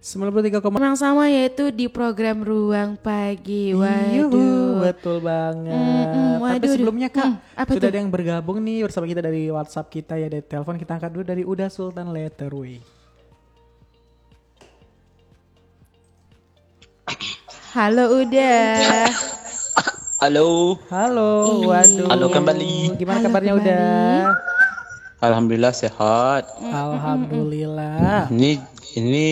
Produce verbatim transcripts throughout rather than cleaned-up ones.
sembilan puluh tiga koma Yang sama yaitu di program Ruang Pagi. Yuhu, Waduh. betul banget. Mm-mm, Tapi waduh, sebelumnya Kak, mm, apa sudah tuh? ada yang bergabung nih bersama kita dari WhatsApp kita ya, dari telepon kita angkat dulu dari Uda Sultan Letterway. Halo udah. Halo. Halo, waduh. Halo kembali. Gimana Halo kabarnya kembali. Uda? Alhamdulillah sehat. Alhamdulillah. Ini ini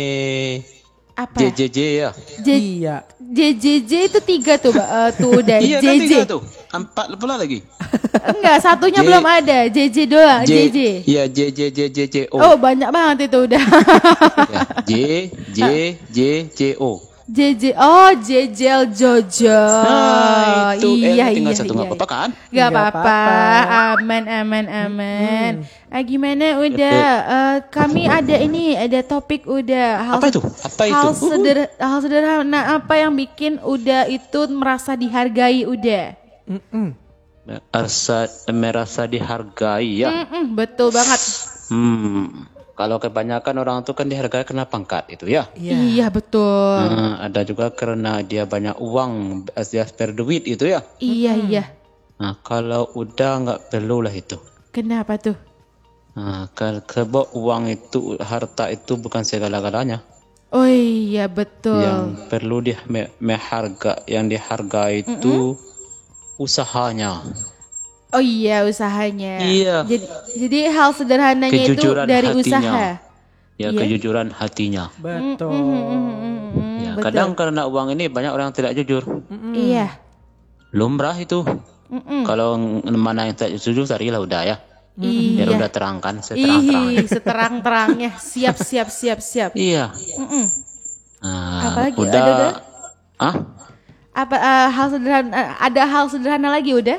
Apa? J J J ya. J Iya. J J J itu tiga tuh, Mbak. Eh, tuh udah Iya J kan J. tiga tuh. Empat pula lagi. Enggak, satunya J. belum ada. J J doang, J J. Iya J J J J J O. Oh, banyak banget itu udah. Ya, J J J J O. J J. Oh, Jejel Jojo. Nah, itu iya, eh, tinggal iya, satu iya. nggak apa-apa kan? Gak Nggak apa-apa, apa-apa. aman, aman, aman. Ah, gimana udah? Eh, kami ada ini, ada topik udah. Hal, Apa itu? Apa itu? Hal, Uhuh. seder, hal sederhana apa yang bikin udah itu merasa dihargai udah? Mm-mm. Merasa merasa dihargai ya. Mm-mm, betul banget. Hmm. Kalau kebanyakan orang tuh kan dihargai karena pangkat itu ya. Iya. Iya betul. Nah, ada juga karena dia banyak uang alias berduit itu ya. Iya iya. Nah, kalau udah nggak perlu lah itu. Kenapa tuh? Nah, ke sebab uang itu, harta itu bukan segala-galanya. Oh iya betul. Yang perlu di me, meharga, yang dihargai itu usahanya. Oh iya usahanya. Iya. Jadi jadi hal sederhananya itu Kejujuran dari hatinya. usaha. Ya, Iya. kejujuran hatinya. Betul. Mm, Ya, betul. kadang karena uang ini banyak orang yang tidak jujur. Iya. Lumrah itu. Mm-mm. Kalau mana yang tidak jujur, carilah udah ya. Biar Iya. udah terangkan, seterang-terangnya. Ih, seterang-terangnya. Siap, siap, siap, siap. Iya. Mm-mm. Nah, Apalagi? udah. Ada, ada? Ah? Apa eh, hal sederhana? eh, ada hal sederhana lagi udah?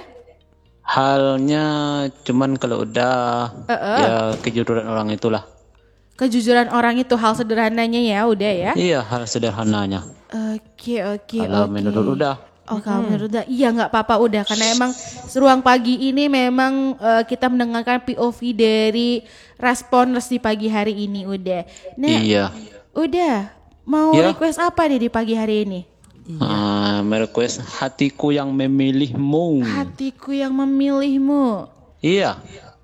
Halnya cuman kalau udah Uh-uh. ya kejujuran orang itulah. Kejujuran orang itu hal sederhananya ya, udah ya. Iya, hal sederhananya. Oke, oke, Kalau oke. menurut udah. Oh, kalau menurut udah, iya nggak apa-apa udah, karena emang ruang pagi ini memang eh, kita mendengarkan P O V dari responders di pagi hari ini udah. Nah, Iya. udah mau Ya. request apa nih di pagi hari ini? Ah, merequest hatiku yang memilihmu. Hatiku yang memilihmu. Iya.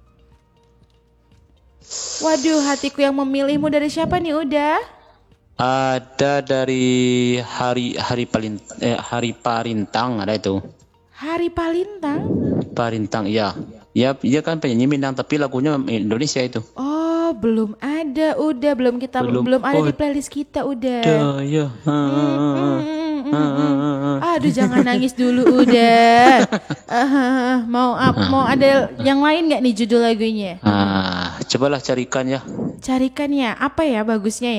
Waduh, hatiku yang memilihmu dari siapa nih udah? Ada dari hari hari palin eh, hari Parintang ada itu. Hari Palintang. Parintang iya. Ya, dia kan penyanyi Minang tapi lagunya Indonesia itu. Oh, belum ada, udah belum kita belum, Belum. ada di Oh, playlist kita udah. Dah, ya. Ha, ha, ha. Mm, mm, mm. Aduh, jangan nangis dulu udah. Ah, mau ap- mau ada yang lain nggak nih judul lagunya? Ah, cobalah carikan ya. Carikan ya, apa ya bagusnya ya?